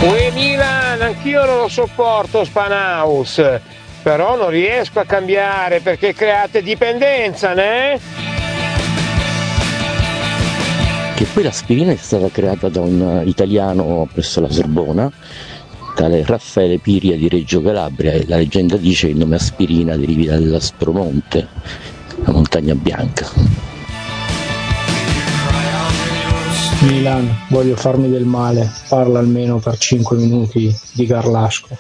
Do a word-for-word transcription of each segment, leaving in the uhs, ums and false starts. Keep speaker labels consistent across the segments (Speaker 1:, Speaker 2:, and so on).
Speaker 1: Uè Milan, anch'io non lo sopporto Spanaus, però non riesco a cambiare perché create dipendenza, né?
Speaker 2: Che poi l'aspirina è stata creata da un italiano presso la Sorbona, tale Raffaele Piria di Reggio Calabria, e la leggenda dice che il nome aspirina derivi dall'Aspromonte, la montagna bianca.
Speaker 3: Milan, voglio farmi del male, parla almeno per cinque minuti di Garlasco.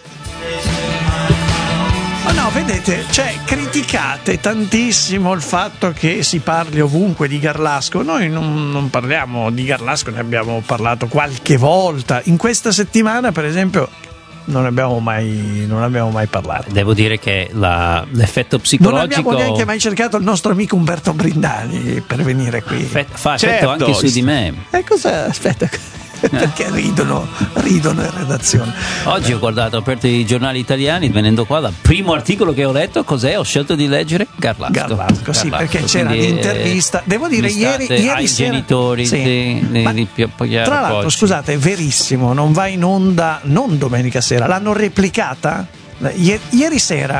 Speaker 4: Ma no, vedete, cioè criticate tantissimo il fatto che si parli ovunque di Garlasco. Noi non, non parliamo di Garlasco, ne abbiamo parlato qualche volta. In questa settimana, per esempio, non abbiamo mai, non abbiamo mai parlato.
Speaker 5: Devo dire che la, l'effetto psicologico.
Speaker 4: Non abbiamo neanche mai cercato il nostro amico Umberto Brindani per venire qui.
Speaker 5: Effetto, fa effetto certo, anche su di me.
Speaker 4: E cosa? Aspetta. Perché ridono, ridono in redazione.
Speaker 5: Oggi ho guardato, ho aperto i giornali italiani, venendo qua, dal primo articolo che ho letto, cos'è? Ho scelto di leggere Garlasco.
Speaker 4: Garlasco, sì, Garlasco, perché c'era l'intervista. Devo dire, ieri, ieri
Speaker 5: ai
Speaker 4: sera,
Speaker 5: genitori
Speaker 4: sì.
Speaker 5: di, di, di Piero
Speaker 4: Tra l'altro,
Speaker 5: Pocci.
Speaker 4: Scusate, è verissimo, non va in onda, non domenica sera, l'hanno replicata ieri, ieri sera.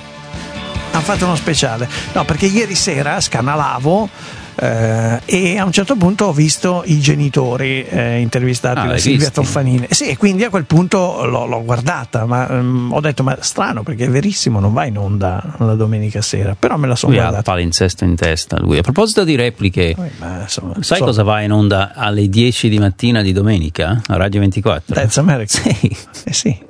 Speaker 4: Hanno fatto uno speciale. No, perché ieri sera scanalavo. Uh, e a un certo punto ho visto i genitori eh, intervistati
Speaker 5: ah,
Speaker 4: da Silvia
Speaker 5: visti?
Speaker 4: Toffanini. Sì, e quindi a quel punto l'ho, l'ho guardata, ma um, ho detto: ma strano, perché è verissimo, non va in onda la domenica sera. Però me la sono
Speaker 5: lui
Speaker 4: guardata.
Speaker 5: Ha il palinsesto in testa. Lui. A proposito di repliche,
Speaker 4: Poi, ma, insomma,
Speaker 5: sai
Speaker 4: so,
Speaker 5: cosa va in onda alle dieci di mattina di domenica a Radio ventiquattro?
Speaker 4: That's America.
Speaker 5: Sì.
Speaker 4: Eh sì.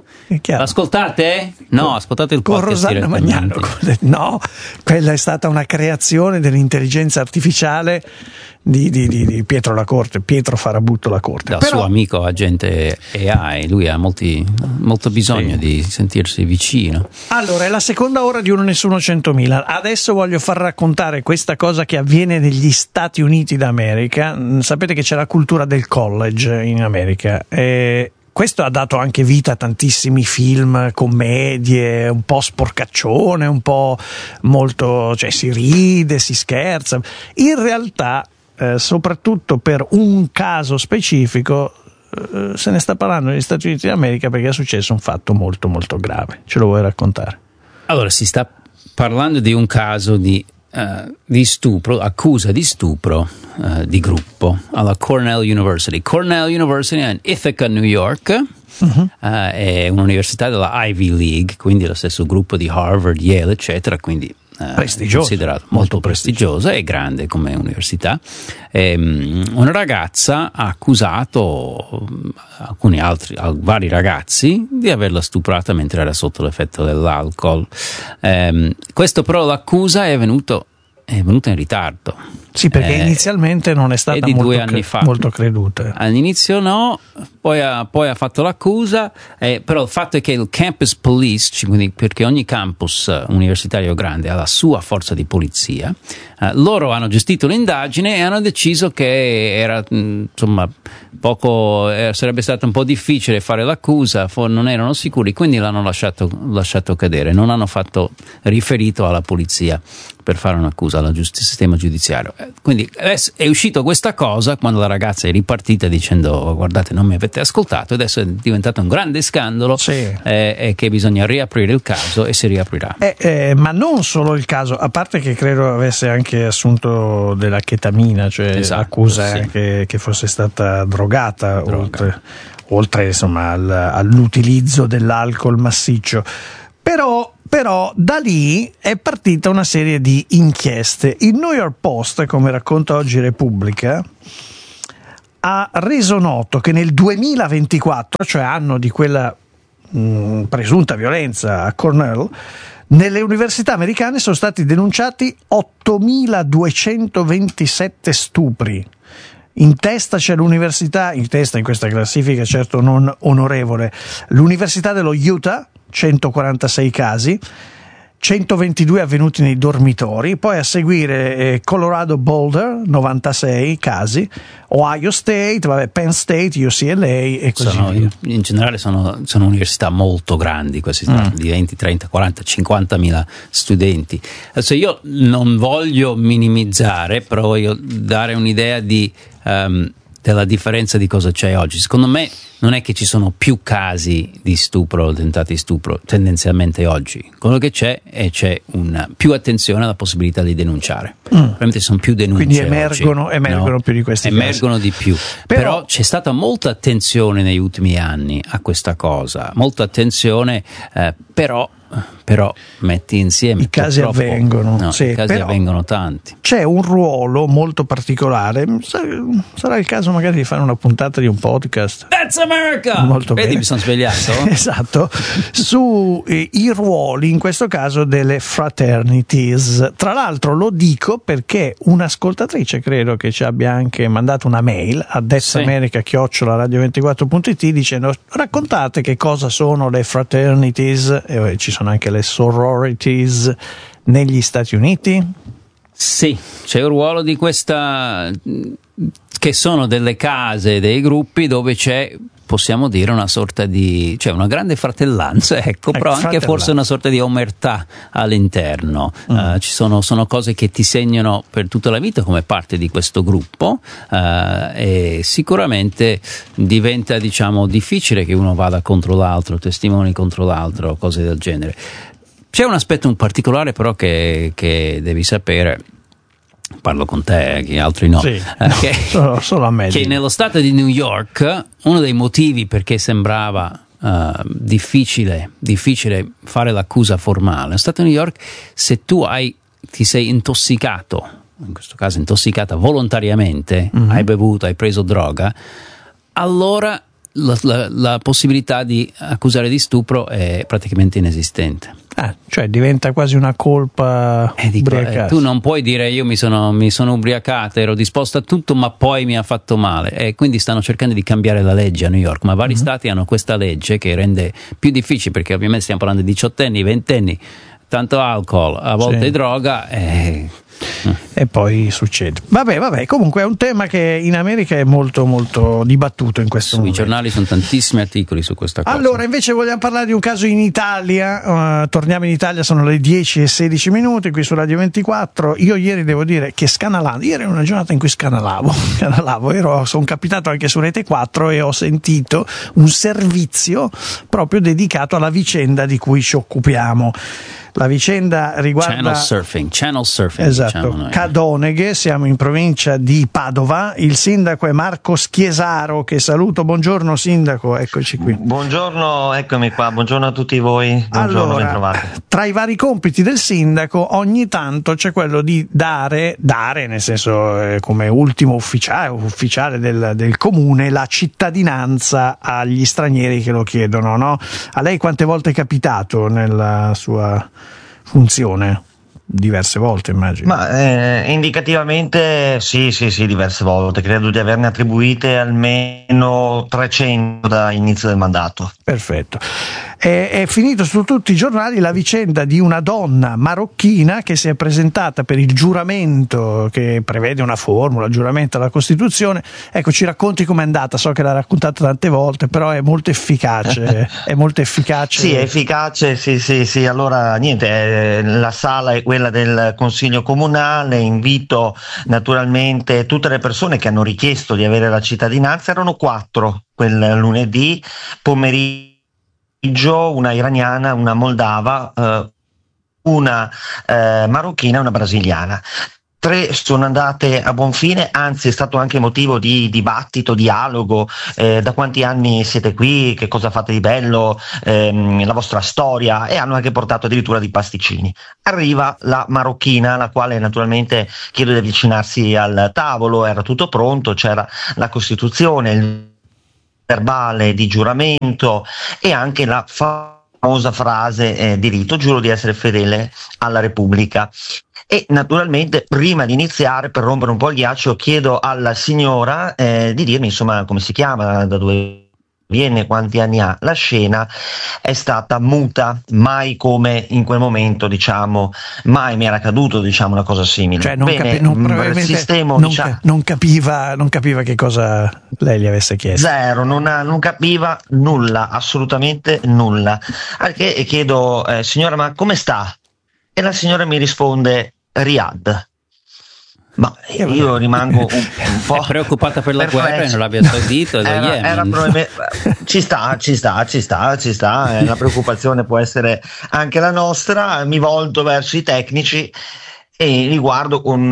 Speaker 5: Ascoltate? No, ascoltate il
Speaker 4: con
Speaker 5: podcast
Speaker 4: Rosanna Magnano. No, quella è stata una creazione dell'intelligenza artificiale di, di, di, di Pietro La Corte, Pietro Farabutto La Corte.
Speaker 5: Dal
Speaker 4: Però,
Speaker 5: suo amico agente A I, lui ha molti, molto bisogno sì. di sentirsi vicino.
Speaker 4: Allora, è la seconda ora di Uno Nessuno centomila. Adesso voglio far raccontare questa cosa che avviene negli Stati Uniti d'America. Sapete che c'è la cultura del college in America. E questo ha dato anche vita a tantissimi film, commedie, un po' sporcaccione, un po' molto, cioè si ride, si scherza. In realtà, eh, soprattutto per un caso specifico, eh, se ne sta parlando negli Stati Uniti d'America perché è successo un fatto molto molto grave. Ce lo vuoi raccontare?
Speaker 5: Allora, si sta parlando di un caso di Uh, di stupro, accusa di stupro uh, di gruppo alla Cornell University. Cornell University è in Ithaca, New York. Uh-huh. Uh, è un'università della Ivy League, quindi lo stesso gruppo di Harvard, Yale, eccetera, quindi uh,
Speaker 4: prestigiosa,
Speaker 5: considerato molto prestigiosa e grande come università. Um, una ragazza ha accusato alcuni altri, vari ragazzi di averla stuprata mentre era sotto l'effetto dell'alcol. Um, questo però l'accusa è venuto è venuta in ritardo.
Speaker 4: Sì, perché
Speaker 5: eh,
Speaker 4: enninizialmente non è stata
Speaker 5: di
Speaker 4: molto,
Speaker 5: due anni
Speaker 4: cre-
Speaker 5: fa.
Speaker 4: molto creduta.
Speaker 5: All'inizio no, poi ha, poi ha fatto l'accusa, eh, però il fatto è che il campus police, quindi perché ogni campus universitario grande ha la sua forza di polizia, eh, loro hanno gestito l'indagine e hanno deciso che era insomma poco, eh, sarebbe stato un po' difficile fare l'accusa, for- non erano sicuri, quindi l'hanno lasciato, lasciato cadere, non hanno fatto riferito alla polizia per fare un'accusa al giusti- sistema giudiziario. Quindi è uscito questa cosa quando la ragazza è ripartita dicendo guardate non mi avete ascoltato, adesso è diventato un grande scandalo, sì. eh, e che bisogna riaprire il caso e si riaprirà.
Speaker 4: Eh, eh, ma non solo il caso, a parte che credo avesse anche assunto della chetamina, cioè
Speaker 5: esatto,
Speaker 4: l'accusa
Speaker 5: sì.
Speaker 4: è che, che fosse stata drogata,
Speaker 5: Droga.
Speaker 4: oltre, oltre insomma al, all'utilizzo dell'alcol massiccio. Però Però da lì è partita una serie di inchieste. Il New York Post, come racconta oggi Repubblica, ha reso noto che nel duemilaventiquattro, cioè anno di quella mh, presunta violenza a Cornell, nelle università americane sono stati denunciati ottomiladuecentoventisette stupri. In testa c'è l'università, in testa in questa classifica certo non onorevole, l'Università dello Utah, centoquarantasei casi, centoventidue avvenuti nei dormitori, poi a seguire eh, Colorado Boulder, novantasei casi, Ohio State, vabbè, Penn State, U C L A e così
Speaker 5: sono,
Speaker 4: via.
Speaker 5: In generale sono, sono università molto grandi, questi mm. di venti, trenta, quaranta, cinquantamila studenti. Adesso io non voglio minimizzare, però voglio dare un'idea di um, della differenza di cosa c'è oggi. Secondo me non è che ci sono più casi di stupro o tentati di stupro tendenzialmente oggi. Quello che c'è è c'è una più attenzione alla possibilità di denunciare. Mm. Probabilmente sono più denunce.
Speaker 4: Quindi emergono,
Speaker 5: oggi,
Speaker 4: emergono
Speaker 5: no?
Speaker 4: più di questi
Speaker 5: emergono
Speaker 4: casi.
Speaker 5: di più.
Speaker 4: Però,
Speaker 5: Però c'è stata molta attenzione negli ultimi anni a questa cosa, molta attenzione, eh, però però metti insieme
Speaker 4: i casi avvengono,
Speaker 5: no,
Speaker 4: sì,
Speaker 5: i casi avvengono tanti.
Speaker 4: C'è un ruolo molto particolare, sarà il caso magari di fare una puntata di un podcast.
Speaker 5: That's America!
Speaker 4: Molto
Speaker 5: Vedi,
Speaker 4: bene.
Speaker 5: mi sono svegliato.
Speaker 4: Esatto, su eh, i ruoli in questo caso delle fraternities. Tra l'altro lo dico perché un'ascoltatrice credo che ci abbia anche mandato una mail a detsamerica chiocciola radio ventiquattro punto it dicendo raccontate che cosa sono le fraternities, e ci sono anche le sororities negli Stati Uniti.
Speaker 5: Sì, c'è un ruolo di questa, che sono delle case, dei gruppi dove c'è, possiamo dire, una sorta di, cioè una grande fratellanza, ecco, però anche fratellanza. Forse una sorta di omertà all'interno. Mm. Uh, ci sono, sono cose che ti segnano per tutta la vita come parte di questo gruppo, uh, e sicuramente diventa, diciamo, difficile che uno vada contro l'altro, testimoni contro l'altro, cose del genere. C'è un aspetto in particolare però che, che devi sapere. Parlo con te, che altri no,
Speaker 4: sì,
Speaker 5: eh,
Speaker 4: no
Speaker 5: che,
Speaker 4: solo, solo a me.
Speaker 5: Che nello stato di New York uno dei motivi perché sembrava uh, difficile, difficile fare l'accusa formale, nello stato di New York, se tu hai, ti sei intossicato, in questo caso intossicata volontariamente, mm-hmm. hai bevuto, hai preso droga, allora la, la, la possibilità di accusare di stupro è praticamente inesistente.
Speaker 4: Ah, cioè diventa quasi una colpa
Speaker 5: eh, dico,
Speaker 4: ubriacata.
Speaker 5: Eh, tu non puoi dire io mi sono, mi sono ubriacata, ero disposta a tutto, ma poi mi ha fatto male. E quindi stanno cercando di cambiare la legge a New York, ma vari mm-hmm. stati hanno questa legge che rende più difficile, perché ovviamente stiamo parlando di diciottenni, ventenni, tanto alcol, a volte sì. droga. Eh,
Speaker 4: e poi succede. Vabbè, vabbè, comunque è un tema che in America è molto molto dibattuto in questo
Speaker 5: Sui
Speaker 4: momento.
Speaker 5: Sui giornali sono tantissimi articoli su questa cosa.
Speaker 4: Allora, invece vogliamo parlare di un caso in Italia. Uh, torniamo in Italia, sono le dieci e sedici minuti qui su Radio ventiquattro. Io ieri devo dire che scanalando, ieri era una giornata in cui scanalavo, scanalavo ero, sono capitato anche su Rete quattro e ho sentito un servizio proprio dedicato alla vicenda di cui ci occupiamo. La vicenda riguarda
Speaker 5: channel surfing, channel surfing,
Speaker 4: esatto,
Speaker 5: diciamo noi.
Speaker 4: Cadoneghe, siamo in provincia di Padova. Il sindaco è Marco Schiesaro, che saluto. Buongiorno sindaco, eccoci qui.
Speaker 6: Buongiorno, eccomi qua, buongiorno a tutti voi. Buongiorno,
Speaker 4: allora,
Speaker 6: bentrovati.
Speaker 4: Tra i vari compiti del sindaco ogni tanto c'è quello di dare, dare nel senso eh, come ultimo ufficiale, ufficiale del, del comune, la cittadinanza agli stranieri che lo chiedono, no? A lei quante volte è capitato nella sua funzione? Diverse volte, immagino.
Speaker 6: Ma eh, indicativamente sì, sì, sì, diverse volte. Credo di averne attribuite almeno trecento da inizio del mandato.
Speaker 4: Perfetto. È, è finito su tutti i giornali la vicenda di una donna marocchina che si è presentata per il giuramento che prevede una formula, giuramento alla Costituzione. Ecco, ci racconti com'è andata? So che l'ha raccontato tante volte, però è molto efficace. È molto efficace.
Speaker 6: Sì, è efficace, sì, sì, sì. Allora, niente, eh, la sala è quella del Consiglio Comunale. Invito naturalmente tutte le persone che hanno richiesto di avere la cittadinanza. Erano quattro quel lunedì pomeriggio. Una iraniana, una moldava, eh, una eh, marocchina e una brasiliana. Tre sono andate a buon fine, anzi è stato anche motivo di dibattito, dialogo, eh, da quanti anni siete qui, che cosa fate di bello, ehm, la vostra storia, e hanno anche portato addirittura dei pasticcini. Arriva la marocchina, la quale naturalmente chiedo di avvicinarsi al tavolo, era tutto pronto, c'era la Costituzione, il verbale di giuramento e anche la famosa frase eh, di rito: giuro di essere fedele alla Repubblica. E naturalmente prima di iniziare, per rompere un po' il ghiaccio, chiedo alla signora eh, di dirmi insomma come si chiama, da dove viene, quanti anni ha. La scena è stata muta, mai come in quel momento, diciamo, mai mi era accaduto, diciamo, una cosa simile.
Speaker 4: Cioè non,
Speaker 6: Bene,
Speaker 4: capi- non,
Speaker 6: sistemo,
Speaker 4: non,
Speaker 6: diciamo,
Speaker 4: ca- non, capiva, non capiva che cosa lei gli avesse chiesto.
Speaker 6: Zero, non, ha, non capiva nulla, assolutamente nulla. Al che chiedo, eh, signora, ma come sta? E la signora mi risponde: Riyadh. Ma io rimango un, un po'
Speaker 5: è preoccupata per la
Speaker 6: perplesso.
Speaker 5: guerra e non l'Arabia Saudita, lo
Speaker 6: era,
Speaker 5: Yemen.
Speaker 6: era probabilmente, ci sta, ci sta, ci sta, ci sta. La preoccupazione può essere anche la nostra. Mi volto verso i tecnici e li guardo con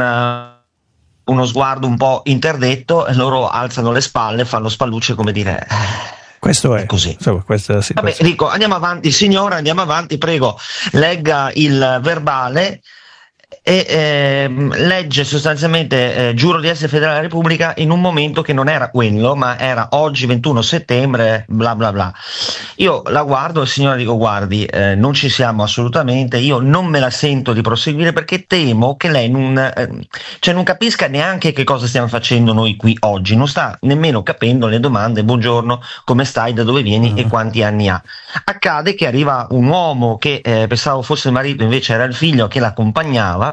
Speaker 6: uh, uno sguardo un po' interdetto, e loro alzano le spalle, fanno spallucce, come dire.
Speaker 4: Questo è,
Speaker 6: è così.
Speaker 4: Insomma, questa è la situazione.
Speaker 6: Vabbè, dico, andiamo avanti, signora, andiamo avanti, prego, legga il verbale. E eh, legge sostanzialmente eh, giuro di essere fedele alla Repubblica in un momento che non era quello, ma era oggi ventuno settembre, bla bla bla. Io la guardo e signora dico guardi, eh, non ci siamo assolutamente, io non me la sento di proseguire perché temo che lei non, eh, cioè non capisca neanche che cosa stiamo facendo noi qui oggi, non sta nemmeno capendo le domande, buongiorno, come stai, da dove vieni uh-huh. e quanti anni ha. Accade che arriva un uomo che eh, pensavo fosse il marito, invece era il figlio che l'accompagnava,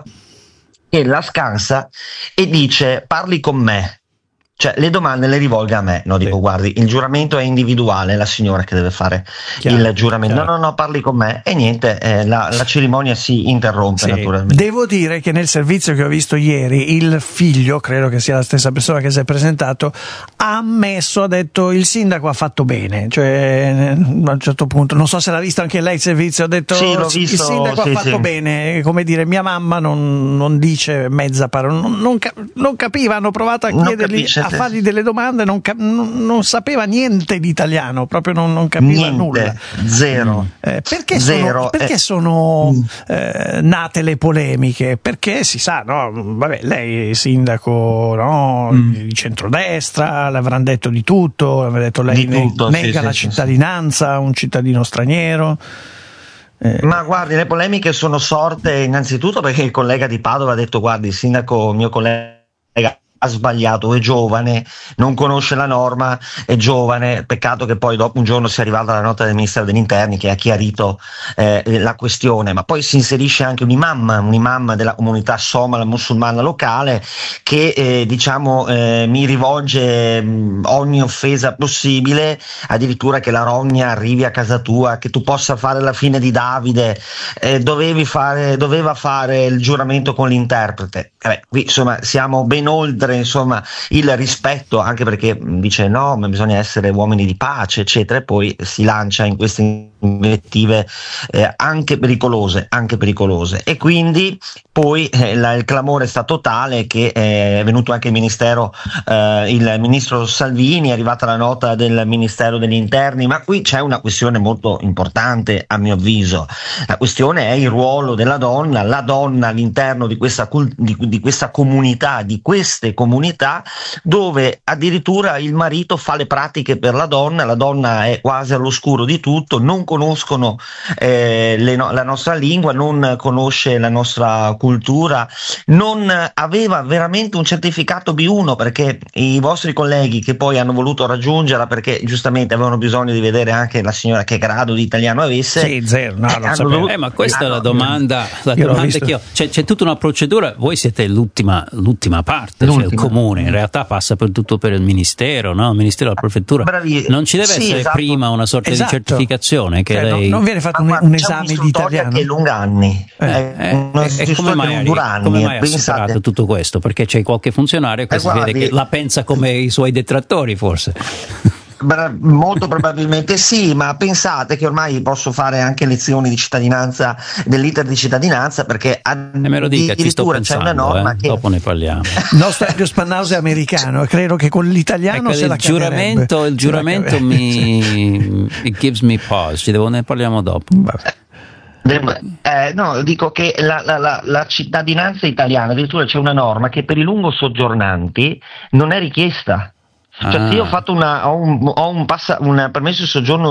Speaker 6: e la scansa e dice parli con me, cioè le domande le rivolga a me. No, dico sì. Guardi, il giuramento è individuale, è la signora che deve fare chiaro, il giuramento. Chiaro. No, no, no, parli con me. E niente, eh, la, la cerimonia si interrompe sì. naturalmente.
Speaker 4: Devo dire che nel servizio che ho visto ieri, il figlio, credo che sia la stessa persona che si è presentato, ha ammesso, ha detto il sindaco ha fatto bene, cioè a un certo punto, non so se l'ha visto anche lei il servizio, ha detto
Speaker 6: sì, l'ho visto,
Speaker 4: il sindaco sì, ha fatto sì. bene, come dire, mia mamma non, non dice mezza parola, non, non, non capiva, hanno provato a chiedergli, a fargli delle domande, non, cap- non, non sapeva niente di italiano, proprio non, non capiva
Speaker 6: niente,
Speaker 4: nulla.
Speaker 6: Zero.
Speaker 4: Eh, perché
Speaker 6: zero.
Speaker 4: sono, perché
Speaker 6: eh.
Speaker 4: sono eh, nate le polemiche? Perché si sa, no? Vabbè, lei è sindaco no? mm. di centrodestra, le avranno detto di tutto, aveva detto lei
Speaker 6: di tutto,
Speaker 4: nega
Speaker 6: sì,
Speaker 4: la
Speaker 6: sì,
Speaker 4: cittadinanza a un cittadino straniero.
Speaker 6: Eh. Ma guardi, le polemiche sono sorte innanzitutto perché il collega di Padova ha detto guardi, il sindaco, mio collega ha sbagliato, è giovane, non conosce la norma, è giovane, peccato che poi dopo un giorno sia arrivata la nota del Ministero degli Interni che ha chiarito eh, la questione, ma poi si inserisce anche un imam, un imam della comunità somala musulmana locale che eh, diciamo eh, mi rivolge mh, ogni offesa possibile, addirittura che la rogna arrivi a casa tua, che tu possa fare la fine di Davide, eh, dovevi fare, doveva fare il giuramento con l'interprete. Eh, qui insomma siamo ben oltre insomma il rispetto, anche perché dice no, ma bisogna essere uomini di pace eccetera, e poi si lancia in queste invettive eh, anche pericolose anche pericolose e quindi poi eh, la, il clamore è stato tale che eh, è venuto anche il ministero eh, il ministro Salvini, è arrivata la nota del Ministero degli Interni, ma qui c'è una questione molto importante a mio avviso. La questione è il ruolo della donna, la donna all'interno di questa, di, di questa comunità, di queste comunità dove addirittura il marito fa le pratiche per la donna, la donna è quasi all'oscuro di tutto, non conoscono eh, le no- la nostra lingua, non conosce la nostra cultura, non aveva veramente un certificato B uno, perché i vostri colleghi che poi hanno voluto raggiungerla perché giustamente avevano bisogno di vedere anche la signora che grado di italiano avesse.
Speaker 4: Sì, zero, no,
Speaker 6: eh,
Speaker 4: non sapevo.
Speaker 6: dovuto...
Speaker 5: eh, ma questa
Speaker 6: ah,
Speaker 5: è la
Speaker 6: no,
Speaker 5: domanda, la domanda che io, c'è, c'è tutta una procedura, voi siete l'ultima, l'ultima parte, l'ultima. Cioè il comune in realtà passa per tutto per il ministero, no? Il ministero della prefettura.
Speaker 6: Bravi.
Speaker 5: Non ci deve
Speaker 6: sì,
Speaker 5: essere
Speaker 6: esatto.
Speaker 5: prima una sorta
Speaker 4: esatto.
Speaker 5: di certificazione che
Speaker 4: cioè,
Speaker 5: lei...
Speaker 4: non, non viene fatto
Speaker 6: ma
Speaker 4: un, un
Speaker 6: c'è
Speaker 4: esame di italiano
Speaker 6: che è lunga anni
Speaker 5: eh,
Speaker 6: è
Speaker 5: eh, e come mai,
Speaker 6: che dura anni,
Speaker 5: come mai ha
Speaker 6: pensate...
Speaker 5: superato tutto questo? Perché c'è qualche funzionario che
Speaker 6: eh,
Speaker 5: si vede
Speaker 6: guardi,
Speaker 5: che la pensa come i suoi detrattori forse.
Speaker 6: Molto probabilmente sì, ma pensate che ormai posso fare anche lezioni di cittadinanza, dell'iter di cittadinanza, perché
Speaker 5: me lo dica, ci sto pensando,
Speaker 6: c'è una norma
Speaker 5: eh?
Speaker 6: che...
Speaker 5: dopo ne parliamo.
Speaker 4: Il nostro Elio Spannausi è americano, credo che con l'italiano
Speaker 5: ecco,
Speaker 4: se la
Speaker 5: il giuramento, il giuramento mi it gives me pause, ci devo, ne parliamo dopo.
Speaker 6: Eh, no, dico che la, la, la, la cittadinanza italiana, addirittura c'è una norma che per i lungo soggiornanti non è richiesta. Cioè, ah. se io ho fatto una, ho un, ho un, passa, un permesso di soggiorno